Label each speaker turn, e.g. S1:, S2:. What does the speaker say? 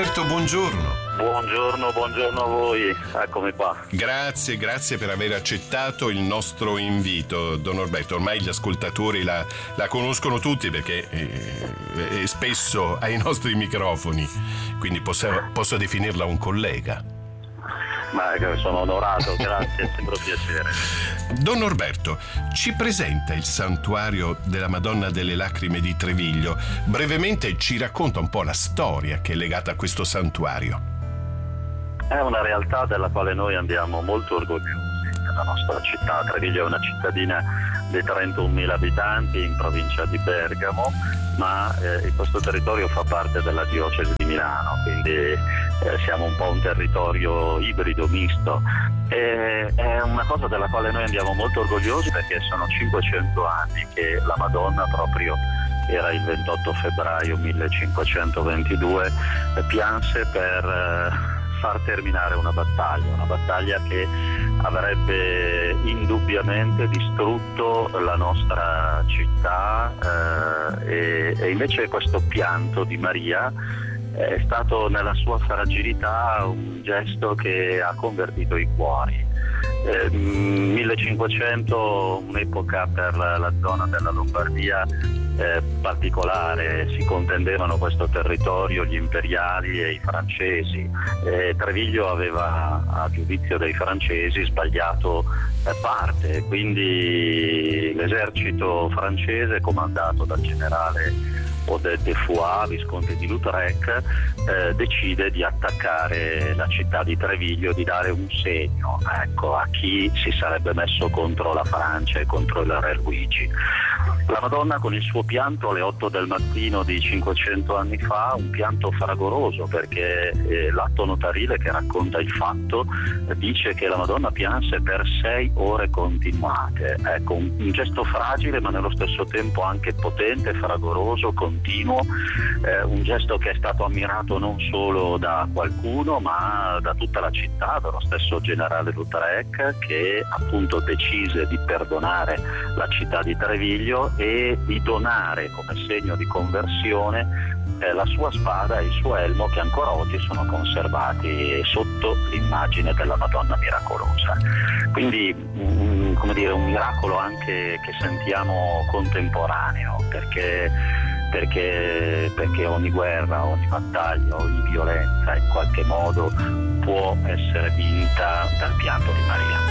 S1: Norberto, buongiorno.
S2: Buongiorno a voi, eccomi qua.
S1: Grazie per aver accettato il nostro invito, Don Norberto. Ormai gli ascoltatori la conoscono tutti perché è spesso ai nostri microfoni, quindi posso definirla un collega.
S2: Ma sono onorato, grazie, è sempre un piacere.
S1: Don Norberto, ci presenta il santuario della Madonna delle Lacrime di Treviglio. Brevemente ci racconta un po' la storia che è legata a questo santuario.
S2: È una realtà della quale noi andiamo molto orgogliosi nella nostra città. Treviglio è una cittadina di 31.000 abitanti in provincia di Bergamo, ma questo territorio fa parte della diocesi di Milano, quindi siamo un po' un territorio ibrido, misto. È una cosa della quale noi andiamo molto orgogliosi perché sono 500 anni che la Madonna, proprio era il 28 febbraio 1522, pianse per far terminare una battaglia che avrebbe indubbiamente distrutto la nostra città, e invece questo pianto di Maria è stato nella sua fragilità un gesto che ha convertito i cuori. 1500, un'epoca per la zona della Lombardia particolare, si contendevano questo territorio gli imperiali e i francesi. Treviglio aveva, a giudizio dei francesi, sbagliato parte, quindi l'esercito francese, comandato dal generale Odette de Foix, visconte di Lautrec, decide di attaccare la città di Treviglio, di dare un segno, ecco, a chi si sarebbe messo contro la Francia e contro il re Luigi. La Madonna, con il suo pianto alle 8 del mattino di 500 anni fa, un pianto fragoroso, perché l'atto notarile che racconta il fatto dice che la Madonna pianse per 6 ore continuate. Ecco, un gesto fragile ma nello stesso tempo anche potente, fragoroso, continuo, un gesto che è stato ammirato non solo da qualcuno ma da tutta la città, dallo stesso generale Lautrec, che appunto decise di perdonare la città di Treviglio e di donare come segno di conversione la sua spada e il suo elmo, che ancora oggi sono conservati sotto l'immagine della Madonna miracolosa. Quindi come dire, un miracolo anche che sentiamo contemporaneo, perché ogni guerra, ogni battaglia, ogni violenza in qualche modo può essere vinta dal pianto di Maria.